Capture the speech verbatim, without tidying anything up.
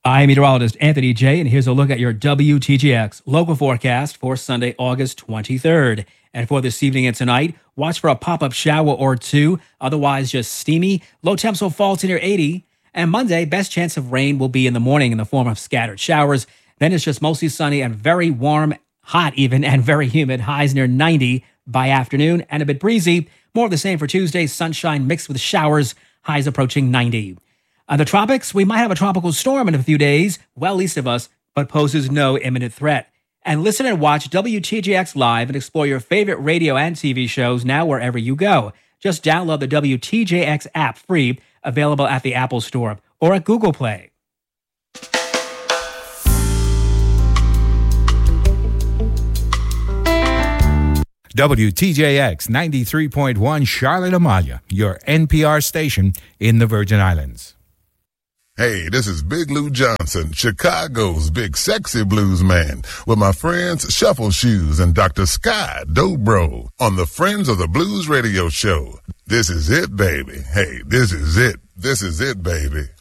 I'm meteorologist Anthony J, and here's a look at your W T J X local forecast for Sunday, August twenty-third. And for this evening and tonight, watch for a pop-up shower or two, otherwise just steamy. Low temps will fall to near eighty. And Monday, best chance of rain will be in the morning in the form of scattered showers. Then it's just mostly sunny and very warm, hot even, and very humid. Highs near ninety by afternoon and a bit breezy. More of the same for Tuesday, sunshine mixed with showers, highs approaching ninety. Uh, the tropics, we might have a tropical storm in a few days, well east of us, but poses no imminent threat. And listen and watch W T J X Live and explore your favorite radio and T V shows now wherever you go. Just download the W T J X app free, available at the Apple Store or at Google Play. W T J X ninety-three point one Charlotte Amalia, your N P R station in the Virgin Islands. Hey, this is Big Lou Johnson, Chicago's big sexy blues man, with my friends Shuffle Shoes and Doctor Sky Dobro on the Friends of the Blues radio show. This is it, baby. Hey, this is it. This is it, baby.